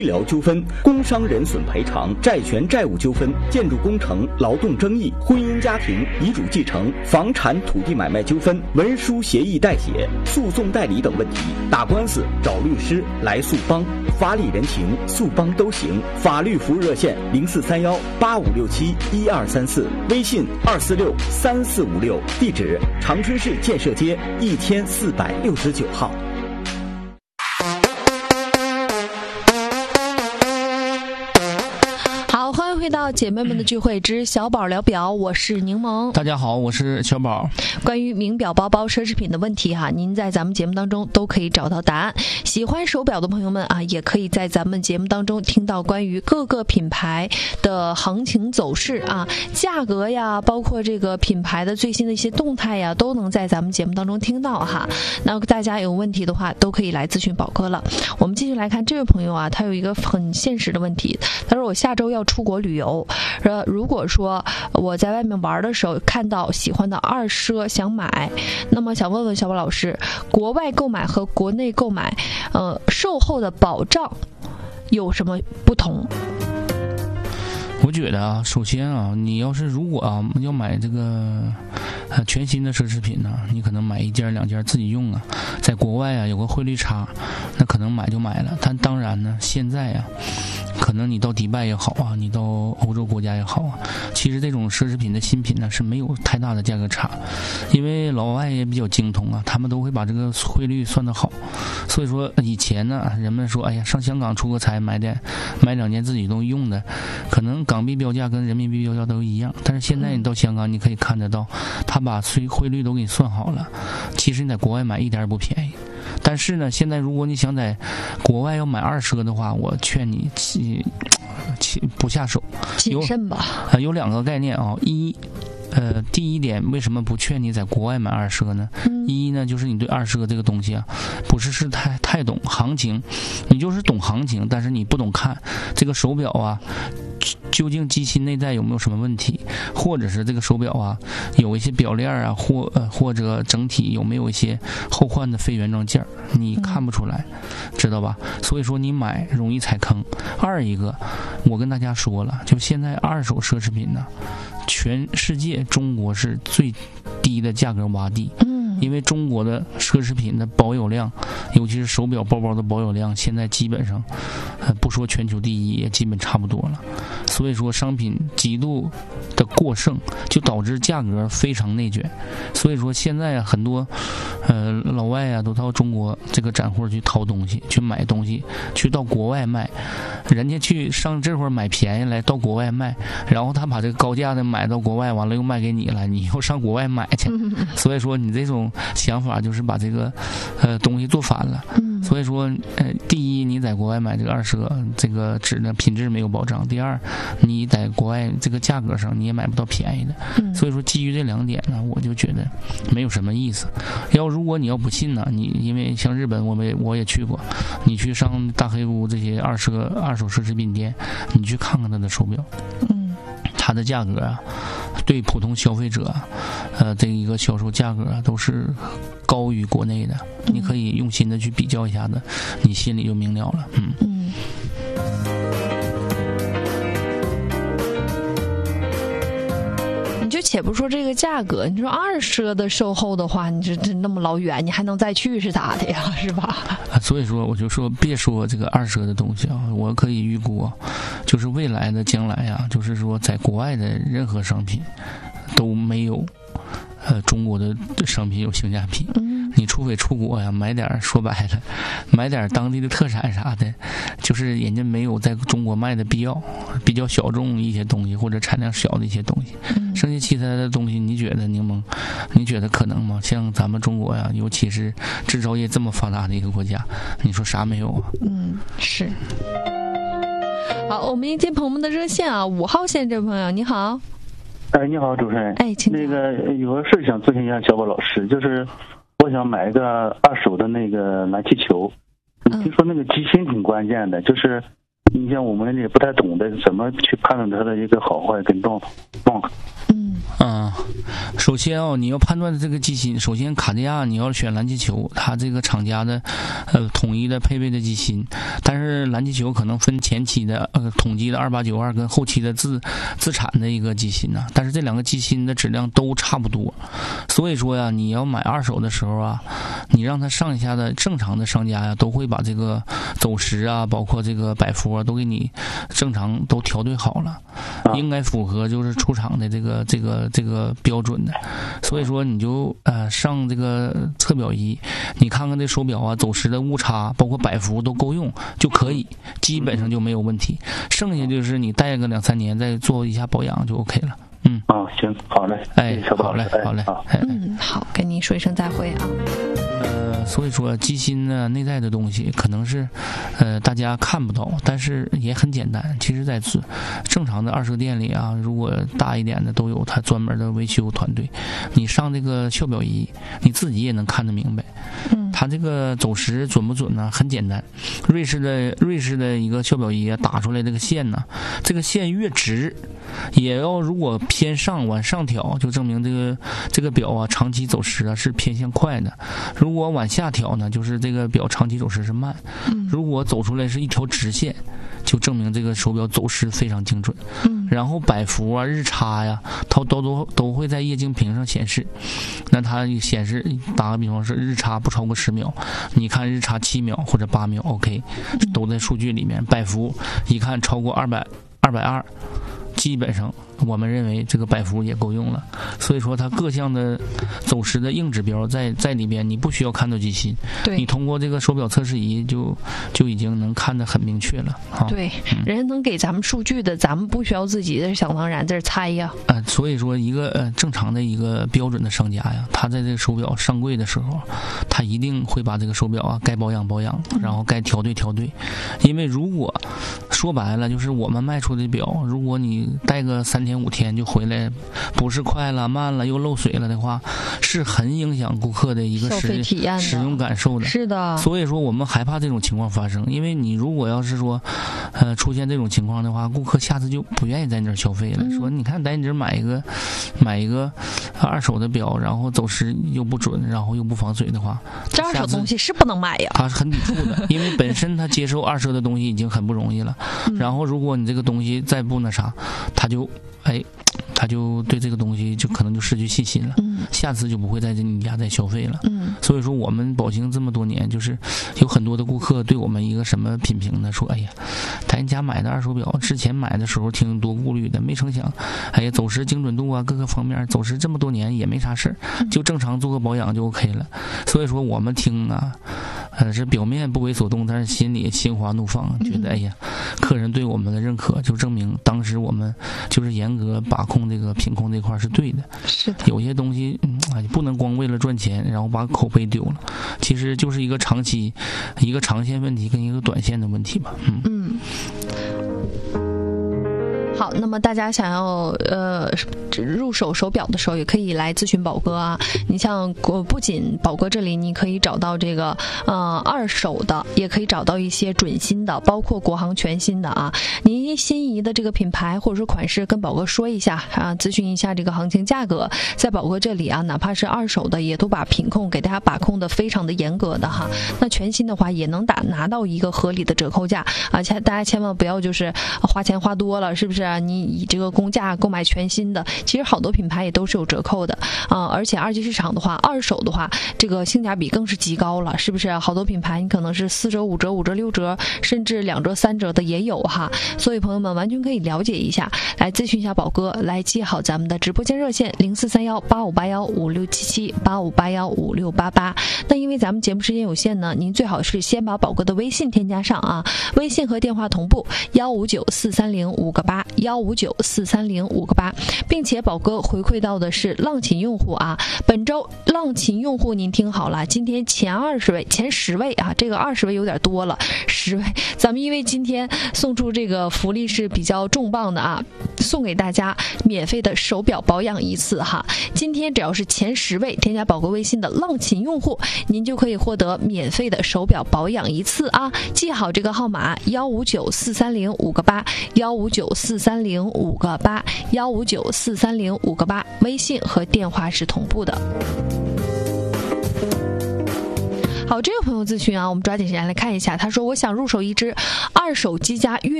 医疗纠纷、工伤人损赔偿、债权债务纠纷、建筑工程劳动争议、婚姻家庭、遗嘱继承、房产土地买卖纠纷、文书协议代写、诉讼代理等问题，打官司找律师来速帮，法理人情速帮都行。法律服务热线043185671234，微信2463456，地址长春市建设街1469号。 回到姐妹们的聚会之小宝聊表，我是柠檬。 大家好，我是小宝。 关于名表、包包、奢侈品的问题您在咱们节目当中都可以找到答案。喜欢手表的朋友们也可以在咱们节目当中听到关于各个品牌的行情走势价格呀，包括这个品牌的最新的一些动态呀，都能在咱们节目当中听到那大家有问题的话，都可以来咨询宝哥了。我们继续来看这位朋友他有一个很现实的问题，他说我下周要出国旅游，如果说我在外面玩的时候看到喜欢的二奢想买，那么想问问小宝老师，国外购买和国内购买售后的保障有什么不同？ 我觉得首先你要是如果要买这个全新的奢侈品你可能买一件两件自己用在国外有个汇率差，那可能买就买了。但当然呢，现在可能你到迪拜也好你到欧洲国家也好其实这种奢侈品的新品是没有太大的价格差，因为老外也比较精通他们都会把这个汇率算得好。所以说以前人们说上香港出个差买两件自己都用的，可能港币标价跟人民币标价都一样，但是现在你到香港你可以看得到，他把汇率都给你算好了，其实你在国外买一点也不便宜。但是呢，现在如果你想在国外要买二奢的话，我劝你不下手， 谨慎吧。 有两个概念第一点，为什么不劝你在国外买二奢呢？一呢，就是你对二奢这个东西不是太懂行情，你就是懂行情，但是你不懂看这个手表究竟机芯内在有没有什么问题，或者是这个手表有一些表链或者整体有没有一些后换的非原装件，你看不出来，知道吧？所以说你买容易踩坑。二一个，我跟大家说了，就现在二手奢侈品全世界中国是最低的价格洼地。因为中国的奢侈品的保有量，尤其是手表包包的保有量，现在基本上不说全球第一，也基本差不多了。所以说商品极度的过剩，就导致价格非常内卷。所以说现在很多老外都到中国这个展会去淘东西，去买东西，去到国外卖，人家去上这会儿买便宜来到国外卖，然后他把这个高价的买到国外，完了又卖给你了，你又上国外买去。所以说你这种想法就是把这个东西做反了。所以说第一，你在国外买这个二奢，这个品质没有保障；第二，你在国外这个价格上你也买不到便宜的。所以说基于这两点我就觉得没有什么意思。如果你要不信你因为像日本我也去过，你去上大黑屋这些二手奢侈品店，你去看看它的手表，它的价格对普通消费者这一个销售价格都是高于国内的。你可以用心的去比较一下子，你心里就明了了。 你就且不说这个价格，你说二奢的售后的话，你这那么老远，你还能再去是咋的呀？是吧？ 所以说我就说别说这个二奢的东西我可以预估就是未来的将来就是说在国外的任何商品都没有中国的商品有性价比。你除非出国买点，说白了买点当地的特产啥的，就是人家没有在中国卖的必要，比较小众一些东西或者产量小的一些东西。剩下其他的东西，你觉得柠檬，你觉得可能吗？像咱们中国尤其是制造业这么发达的一个国家，你说啥没有是。好，我们迎接朋友们的热线5号线这位朋友，你好。 你好，主持人。 请那个有个事想咨询一下小宝老师，就是我想买一个二手的那个蓝气球，听说那个机芯挺关键的，就是你像我们也不太懂得怎么去判断它的一个好坏跟状况。 首先你要判断这个机芯，首先卡地亚你要选蓝气球，它这个厂家的统一的配备的机芯，但是蓝气球可能分前期的统计的2892跟后期的自产的一个机芯呢，但是这两个机芯的质量都差不多，所以说呀，你要买二手的时候啊，你让它上下的正常的商家呀，都会把这个走时啊，包括这个摆幅啊，都给你正常都调对好了，应该符合就是出厂的这个标准的。所以说你就上这个测表仪，你看看这手表啊走时的误差，包括摆幅都够用就可以，基本上就没有问题。剩下就是你戴个2-3年再做一下保养就 OK 了。 行，好嘞， 好嘞， 好，跟您说一声再会啊。 所以说机芯呢，内在的东西可能是大家看不到，但是也很简单。其实在正常的二手店里啊，如果大一点的都有它专门的维修团队，你上这个校表仪你自己也能看得明白。它这个走时准不准呢？很简单，瑞士的一个校表仪打出来这个线呢，这个线越直，也要如果偏上往上调，就证明这个表啊长期走时啊是偏向快的。如果往下调呢，就是这个表长期走时是慢。如果走出来是一条直线，就证明这个手表走时非常精准。然后摆幅啊、日差呀，它都会在液晶屏上显示。那它显示，打个比方是日差不超过10秒，你看日差7秒或者8秒 ，OK， 都在数据里面。摆幅一看超过220，基本上我们认为这个摆幅也够用了。所以说它各项的走时的硬指标在里边，你不需要看到机芯，你通过这个手表测试仪就已经能看得很明确了啊。 对，人能给咱们数据的，咱们不需要自己的想当然在这猜呀。 所以说一个正常的一个标准的商家呀，他在这个手表上柜的时候，他一定会把这个手表啊该保养保养，然后该调对调对。因为如果说白了就是我们卖出的表，如果你戴个3天5天就回来，不是快了慢了又漏水了的话，是很影响顾客的一个使用感受的。 是的， 所以说我们害怕这种情况发生，因为你如果要是说出现这种情况的话，顾客下次就不愿意在你这儿消费了。说你看在你这儿买一个二手的表，然后走时又不准，然后又不防水的话， 这二手东西是不能买呀。 他是很抵触的，因为本身他接受二手的东西已经很不容易了，然后如果你这个东西再不那啥，他就对这个东西就可能就失去信心了，下次就不会在你家再消费了。所以说我们宝兴这么多年，就是有很多的顾客对我们一个什么品评呢？说哎呀，在你家买的二手表，之前买的时候挺多顾虑的，没成想，哎呀，走时精准度啊，各个方面走时这么多年也没啥事儿，就正常做个保养就 OK 了。所以说我们听啊，是表面不为所动，但是心里心花怒放，觉得哎呀，客人对我们的认可，就证明当时我们就是严格把控这个品控这块是对的。 是的， 有些东西不能光为了赚钱，然后把口碑丢了，其实就是一个长线问题跟一个短线的问题吧。 好，那么大家想要入手手表的时候，也可以来咨询宝哥啊。你像不仅宝哥这里你可以找到这个二手的，也可以找到一些准新的，包括国行全新的啊。您心仪的这个品牌或者说款式，跟宝哥说一下啊，咨询一下这个行情价格，在宝哥这里啊，哪怕是二手的，也都把品控给大家把控的非常的严格的哈。那全新的话，也能拿到一个合理的折扣价，而且大家千万不要就是花钱花多了，是不是啊？你以这个公价购买全新的，其实好多品牌也都是有折扣的而且二级市场的话，二手的话，这个性价比更是极高了，是不是啊？好多品牌你可能是4折、5折、5折、6折，甚至2折、3折的也有哈。所以朋友们完全可以了解一下，来咨询一下宝哥，来记好咱们的直播间热线04318581567785815688。那因为咱们节目时间有限呢，您最好是先把宝哥的微信添加上啊，微信和电话同步1594305个8，1594305个8，并且宝哥回馈到的是浪琴用户啊。本周浪琴用户您听好了，今天前10位啊，这个20位有点多了，10位，咱们因为今天送出这个福利是比较重磅的啊，送给大家免费的手表保养一次哈。今天只要是前10位添加宝哥微信的浪琴用户，您就可以获得免费的手表保养一次啊。记好这个号码1594305个8，1594305 159430588，159430588，微信和电话是同步的。好，这个朋友咨询啊，我们抓紧时间来看一下。他说：“我想入手一只二手机加